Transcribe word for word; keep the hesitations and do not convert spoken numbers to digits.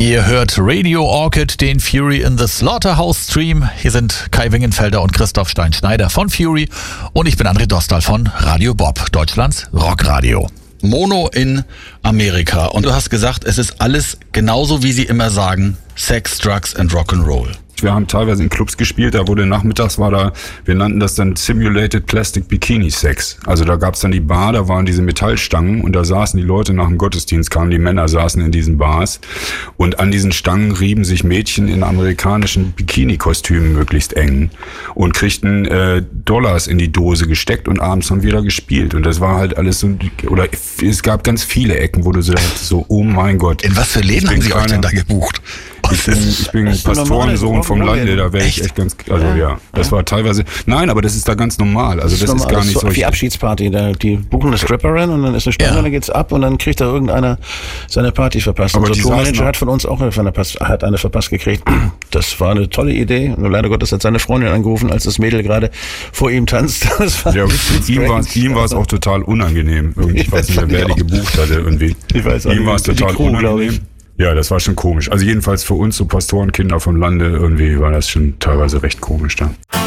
Ihr hört Radio Orchid, den Fury in the Slaughterhouse Stream. Hier sind Kai Wingenfelder und Christoph Stein-Schneider von Fury und ich bin André Dostal von Radio Bob, Deutschlands Rockradio. Mono in Amerika. Und du hast gesagt, es ist alles genauso, wie sie immer sagen, Sex, Drugs and Rock'n'Roll. Wir haben teilweise in Clubs gespielt, da wurde nachmittags war da, wir nannten das dann Simulated Plastic Bikini Sex. Also da gab's dann die Bar, da waren diese Metallstangen und da saßen die Leute nach dem Gottesdienst, kamen die Männer, saßen in diesen Bars und an diesen Stangen rieben sich Mädchen in amerikanischen Bikini-Kostümen möglichst eng und kriegten äh, Dollars in die Dose gesteckt und abends haben wir da gespielt. Und das war halt alles so, oder es gab ganz viele Ecken, wo du so dachtest, so, oh mein Gott. In was für Läden haben Sie euch denn da gebucht? Ich bin, ich bin Pastorensohn vom Lande, da wäre ich echt ganz, also ja, ja das ja. war teilweise, nein, aber das ist da ganz normal, also das, das ist, ist gar nicht so. Wie Abschiedsparty, da, die buchen eine Stripperin und dann ist eine Stange, ja. dann geht's ab und dann kriegt da irgendeiner seine Party verpasst. Aber unser Tourmanager hat von uns auch eine, hat eine verpasst gekriegt. Das war eine tolle Idee. Nur leider Gottes hat seine Freundin angerufen, als das Mädel gerade vor ihm tanzt. Das war ja, ihm war es ihm war es auch total unangenehm. Irgendwie, ich weiß nicht mehr, wer die gebucht hatte irgendwie. Ich weiß auch ihm war es total Crew, unangenehm. Ja, das war schon komisch. Also jedenfalls für uns, so Pastorenkinder vom Lande, irgendwie war das schon teilweise recht komisch da.